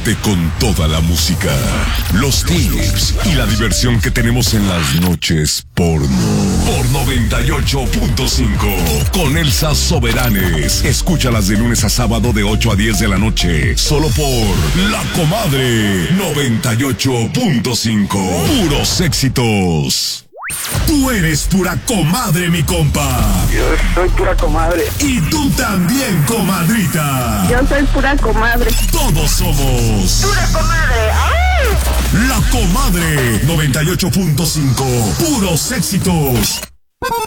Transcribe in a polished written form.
despertarte con toda la música, los tips y la diversión que tenemos en las noches porno. Por 98.5 con Elsa Soberanes. Escúchalas de lunes a sábado de 8 a 10 de la noche. Solo por La Comadre 98.5. Puros éxitos. Tú eres pura comadre, mi compa. Yo soy pura comadre. Y tú también, comadrita. Yo soy pura comadre. Todos somos Pura comadre. ¡Ay! La Comadre 98.5. Puros éxitos.